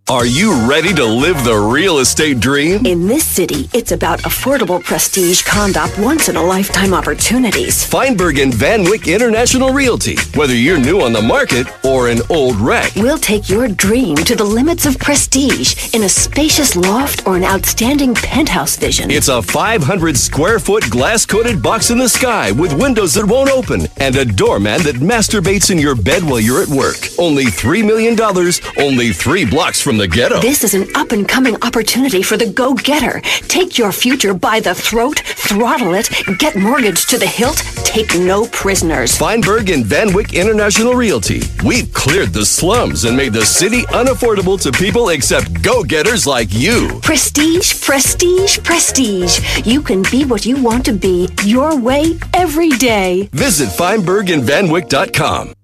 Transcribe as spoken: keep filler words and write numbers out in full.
Are you ready to live the real estate dream? In this city, it's about affordable prestige condo once-in-a-lifetime opportunities. Feinberg and Van Wyck International Realty. Whether you're new on the market or an old wreck, We'll take your dream to the limits of prestige in a spacious loft or an outstanding penthouse vision. it's a five hundred square foot glass-coated box in the sky with windows that won't open and a doorman that masturbates in your bed while you're at work. Only three million dollars, only three blocks from the ghetto. This is an up-and-coming opportunity for the go-getter. Take your future by the throat, throttle it, get mortgaged to the hilt, take no prisoners. Feinberg and Van Wyck International Realty. We've cleared the slums and made the city unaffordable to people except go-getters like you. Prestige, prestige, prestige. You can be what you want to be, your way, every day. Visit Feinberg and Van Wyck dot com.